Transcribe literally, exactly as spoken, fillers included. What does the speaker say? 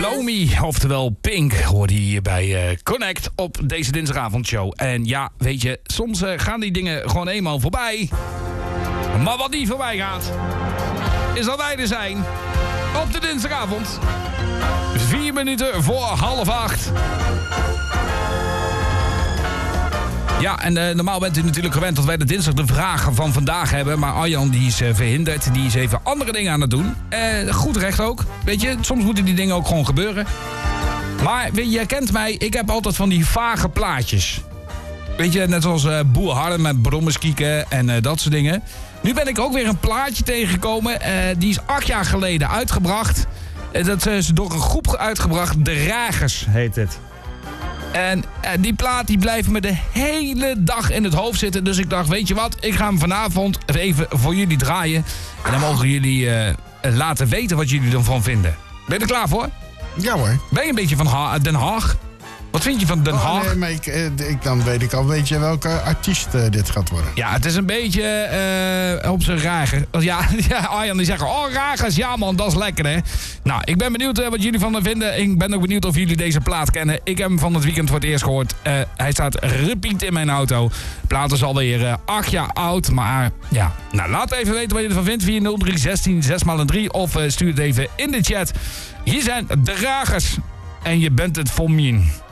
Naomi, oftewel Pink, hoorde je hier bij uh, Connect op deze dinsdagavondshow. En ja, weet je, soms uh, gaan die dingen gewoon eenmaal voorbij. Maar wat niet voorbij gaat, is dat wij er zijn op de dinsdagavond. Vier minuten voor half acht. Ja, en uh, normaal bent u natuurlijk gewend dat wij de dinsdag de vragen van vandaag hebben. Maar Arjan die is uh, verhinderd. Die is even andere dingen aan het doen. Uh, goed recht ook. Weet je, soms moeten die dingen ook gewoon gebeuren. Maar weet je, jij kent mij. Ik heb altijd van die vage plaatjes. Weet je, net zoals uh, Boer Harlem met brommerskieken en uh, dat soort dingen. Nu ben ik ook weer een plaatje tegengekomen. Uh, die is acht jaar geleden uitgebracht. Uh, dat is door een groep uitgebracht. De Ragers heet het. En uh, die plaat die blijft me de hele dag in het hoofd zitten. Dus ik dacht, weet je wat, ik ga hem vanavond even voor jullie draaien. En dan mogen jullie uh, laten weten wat jullie ervan vinden. Ben je er klaar voor? Ja hoor. Ben je een beetje van ha- Den Haag? Wat vind je van Den Haag? Oh, nee, maar ik, ik, dan weet ik al een beetje welke artiest uh, dit gaat worden. Ja, het is een beetje uh, op zijn rager. Ja, ja, Arjan die zeggen, oh ragers, ja man, dat is lekker hè. Nou, ik ben benieuwd uh, wat jullie van hem vinden. Ik ben ook benieuwd of jullie deze plaat kennen. Ik heb hem van het weekend voor het eerst gehoord. Uh, hij staat repeat in mijn auto. De plaat is alweer uh, acht jaar oud, maar ja. Nou, laat even weten wat je ervan vindt via nul drie zestien zes maal drie of uh, stuur het even in de chat. Hier zijn de Ragers en je bent het voor mij.